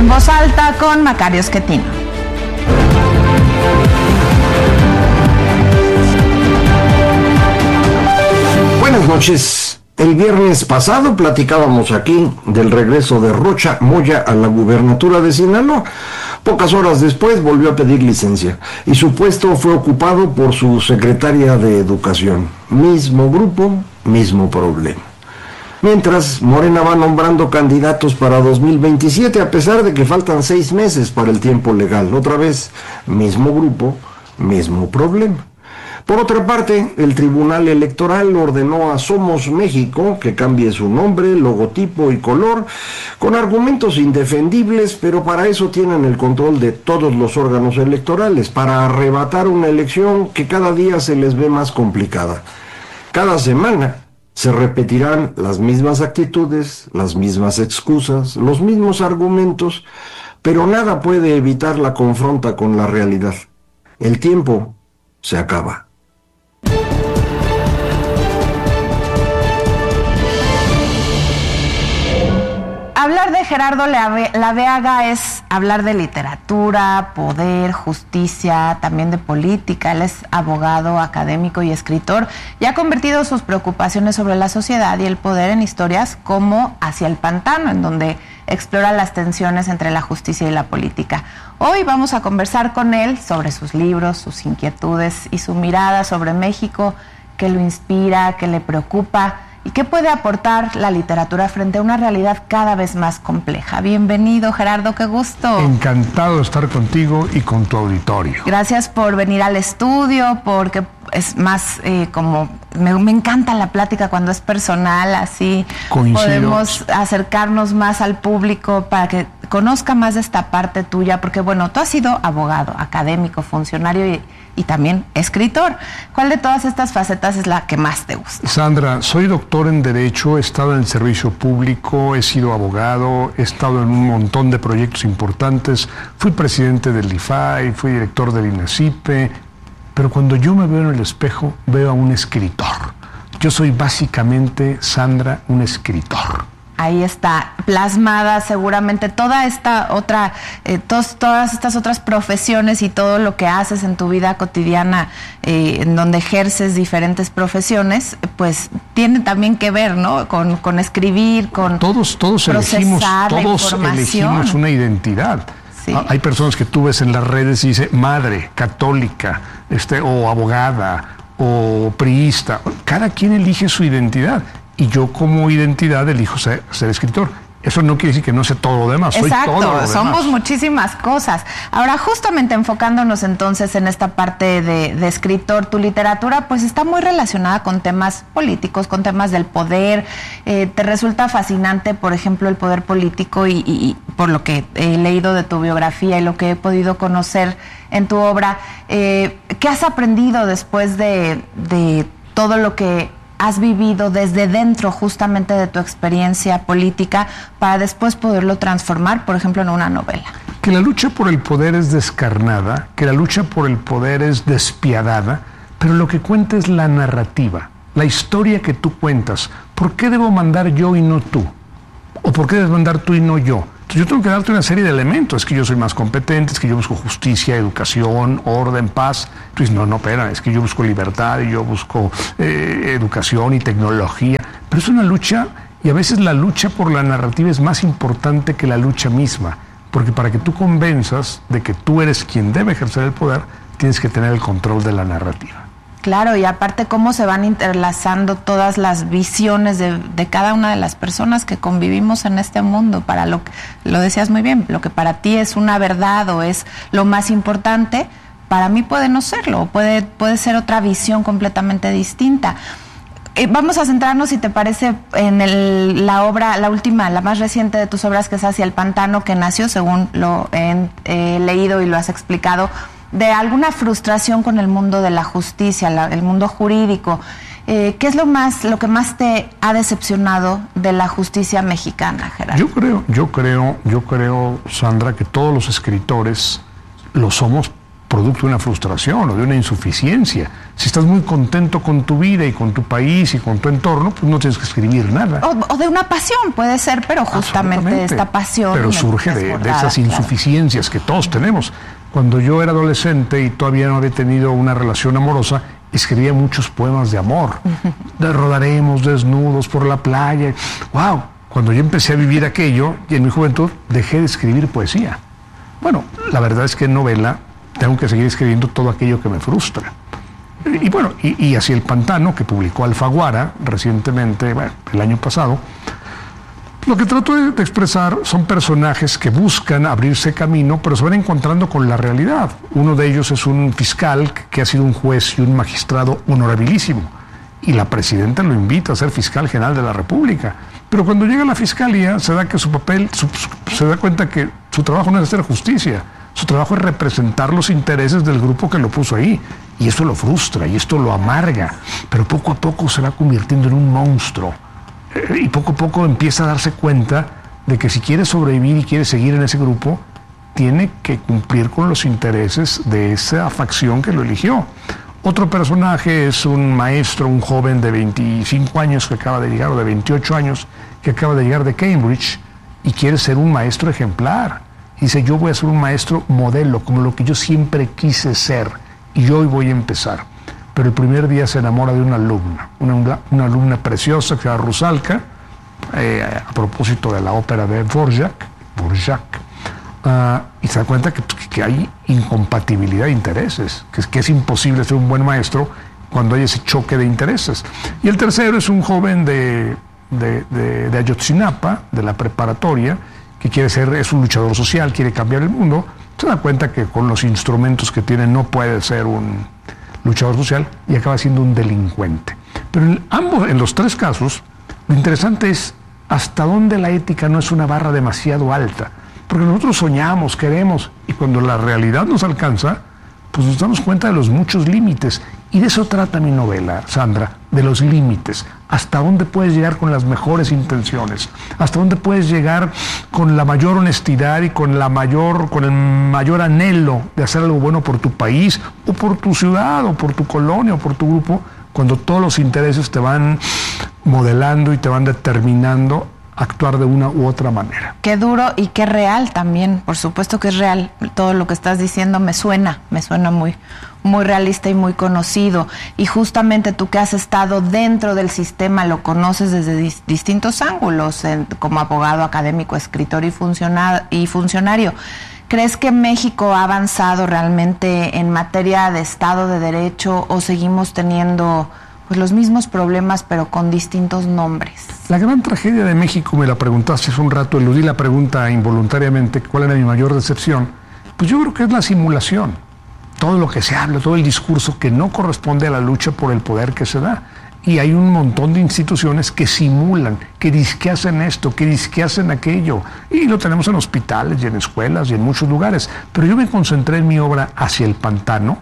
En Voz Alta con Macario Schettino. Buenas noches. El viernes pasado platicábamos aquí del regreso de Rocha Moya a la gubernatura de Sinaloa. Pocas horas después volvió a pedir licencia y su puesto fue ocupado por su secretaria de Educación. Mismo grupo, mismo problema. Mientras, Morena va nombrando candidatos para 2027, a pesar de que faltan 6 meses para el tiempo legal. Otra vez, mismo grupo, mismo problema. Por otra parte, el Tribunal Electoral ordenó a Somos México que cambie su nombre, logotipo y color, con argumentos indefendibles, pero para eso tienen el control de todos los órganos electorales, para arrebatar una elección que cada día se les ve más complicada. Cada semana se repetirán las mismas actitudes, las mismas excusas, los mismos argumentos, pero nada puede evitar la confronta con la realidad. El tiempo se acaba. Hablar de Gerardo Laveaga es hablar de literatura, poder, justicia, también de política. Él es abogado, académico y escritor y ha convertido sus preocupaciones sobre la sociedad y el poder en historias como Hacia el Pantano, en donde explora las tensiones entre la justicia y la política. Hoy vamos a conversar con él sobre sus libros, sus inquietudes y su mirada sobre México, qué lo inspira, qué le preocupa y qué puede aportar la literatura frente a una realidad cada vez más compleja. Bienvenido, Gerardo, qué gusto. Encantado de estar contigo y con tu auditorio. Gracias por venir al estudio, porque es más como... Me encanta la plática cuando es personal, así Coincido. Podemos acercarnos más al público para que conozca más de esta parte tuya, porque bueno, tú has sido abogado, académico, funcionario y también escritor. ¿Cuál de todas estas facetas es la que más te gusta? Sandra, soy doctor en Derecho, he estado en el servicio público, he sido abogado, he estado en un montón de proyectos importantes, fui presidente del IFAI, fui director del INACIPE, pero cuando yo me veo en el espejo, veo a un escritor. Yo soy básicamente, Sandra, un escritor. Ahí está plasmada seguramente toda esta otra, todas estas otras profesiones y todo lo que haces en tu vida cotidiana, en donde ejerces diferentes profesiones, pues tiene también que ver, ¿no? Con escribir, con todos elegimos una identidad. Sí. Hay personas que tú ves en las redes y dice madre, católica, o abogada, o priista. Cada quien elige su identidad. Y yo como identidad elijo ser escritor. Eso no quiere decir que no sé todo lo demás. Exacto, soy todo lo demás. Somos muchísimas cosas. Ahora, justamente enfocándonos entonces en esta parte de escritor, tu literatura pues está muy relacionada con temas políticos, con temas del poder. ¿Te resulta fascinante, por ejemplo, el poder político y por lo que he leído de tu biografía y lo que he podido conocer en tu obra? ¿Qué has aprendido después de todo lo que has vivido desde dentro justamente de tu experiencia política para después poderlo transformar, por ejemplo, en una novela? Que la lucha por el poder es descarnada, que la lucha por el poder es despiadada, pero lo que cuenta es la narrativa, la historia que tú cuentas. ¿Por qué debo mandar yo y no tú? ¿O por qué debes mandar tú y no yo? Entonces yo tengo que darte una serie de elementos. Es que yo soy más competente, es que yo busco justicia, educación, orden, paz. Tú dices, no, espera, es que yo busco libertad y yo busco educación y tecnología. Pero es una lucha, y a veces la lucha por la narrativa es más importante que la lucha misma. Porque para que tú convenzas de que tú eres quien debe ejercer el poder, tienes que tener el control de la narrativa. Claro, y aparte cómo se van interlazando todas las visiones de cada una de las personas que convivimos en este mundo, para lo decías muy bien, lo que para ti es una verdad o es lo más importante, para mí puede no serlo, puede ser otra visión completamente distinta. Vamos a centrarnos, si te parece, en la obra, la última, la más reciente de tus obras, que es Hacia el Pantano, que nació, según lo he leído y lo has explicado, de alguna frustración con el mundo de la justicia, el mundo jurídico. ¿Qué es lo que más te ha decepcionado de la justicia mexicana, Gerardo? Yo creo, Sandra, que todos los escritores lo somos producto de una frustración o de una insuficiencia. Si estás muy contento con tu vida y con tu país y con tu entorno, pues no tienes que escribir nada. O de una pasión, puede ser, pero justamente esta pasión... Pero surge de esas insuficiencias que todos tenemos. Cuando yo era adolescente y todavía no había tenido una relación amorosa, escribía muchos poemas de amor. Rodaremos desnudos por la playa. ¡Wow! Cuando yo empecé a vivir aquello, y en mi juventud, dejé de escribir poesía. Bueno, la verdad es que en novela tengo que seguir escribiendo todo aquello que me frustra. Y bueno, y así El Pantano, que publicó Alfaguara recientemente, bueno, el año pasado, lo que trato de expresar son personajes que buscan abrirse camino, pero se van encontrando con la realidad. Uno de ellos es un fiscal que ha sido un juez y un magistrado honorabilísimo, y la presidenta lo invita a ser fiscal general de la República. Pero cuando llega a la fiscalía se da cuenta que su trabajo no es hacer justicia, su trabajo es representar los intereses del grupo que lo puso ahí, y esto lo frustra y esto lo amarga, pero poco a poco se va convirtiendo en un monstruo, y poco a poco empieza a darse cuenta de que si quiere sobrevivir y quiere seguir en ese grupo, tiene que cumplir con los intereses de esa facción que lo eligió. Otro personaje es un maestro, un joven de 25 años que acaba de llegar, o de 28 años, que acaba de llegar de Cambridge y quiere ser un maestro ejemplar. Y dice, yo voy a ser un maestro modelo, como lo que yo siempre quise ser, y yo hoy voy a empezar. Pero el primer día se enamora de una alumna, una alumna preciosa que se llama Rusalka, a propósito de la ópera de Dvorak, y se da cuenta que hay incompatibilidad de intereses, que es imposible ser un buen maestro cuando hay ese choque de intereses. Y el tercero es un joven de Ayotzinapa, de la preparatoria, que es un luchador social, quiere cambiar el mundo. Se da cuenta que con los instrumentos que tiene no puede ser un luchador social y acaba siendo un delincuente. Pero en los tres casos, lo interesante es hasta dónde la ética no es una barra demasiado alta. Porque nosotros soñamos, queremos, y cuando la realidad nos alcanza, pues nos damos cuenta de los muchos límites. Y de eso trata mi novela, Sandra, de los límites. Hasta dónde puedes llegar con las mejores intenciones, hasta dónde puedes llegar con la mayor honestidad y con el mayor anhelo de hacer algo bueno por tu país, o por tu ciudad, o por tu colonia, o por tu grupo, cuando todos los intereses te van modelando y te van determinando actuar de una u otra manera. Qué duro y qué real también, por supuesto que es real. Todo lo que estás diciendo me suena muy, muy realista y muy conocido. Y justamente tú que has estado dentro del sistema, lo conoces desde distintos ángulos, como abogado, académico, escritor y funcionario. ¿Crees que México ha avanzado realmente en materia de Estado de Derecho, o seguimos teniendo pues los mismos problemas pero con distintos nombres? La gran tragedia de México, me la preguntaste hace un rato, eludí la pregunta involuntariamente, ¿cuál era mi mayor decepción? Pues yo creo que es la simulación. Todo lo que se habla, todo el discurso que no corresponde a la lucha por el poder que se da. Y hay un montón de instituciones que simulan, que dizque hacen esto, que dizque hacen aquello. Y lo tenemos en hospitales y en escuelas y en muchos lugares. Pero yo me concentré en mi obra Hacia el Pantano,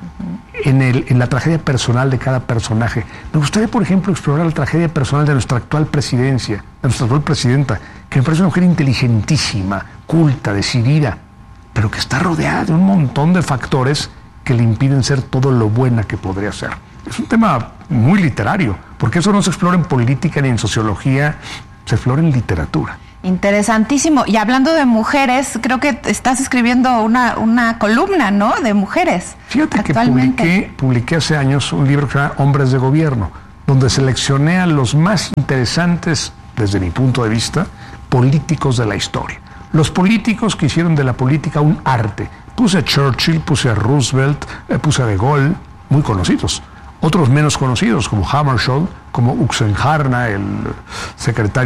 en la tragedia personal de cada personaje. Me gustaría, por ejemplo, explorar la tragedia personal de nuestra actual presidencia, de nuestra actual presidenta, que me parece una mujer inteligentísima, culta, decidida, pero que está rodeada de un montón de factores que le impiden ser todo lo buena que podría ser. Es un tema muy literario, porque eso no se explora en política ni en sociología, se explora en literatura. Interesantísimo. Y hablando de mujeres, creo que estás escribiendo una columna, ¿no?, de mujeres. Fíjate que publiqué hace años un libro que se llama Hombres de Gobierno, donde seleccioné a los más interesantes, desde mi punto de vista, políticos de la historia. Los políticos que hicieron de la política un arte. Puse a Churchill, puse a Roosevelt, puse a De Gaulle, muy conocidos. Otros menos conocidos, como Hammarskjöld, como Oxenstierna, el secretario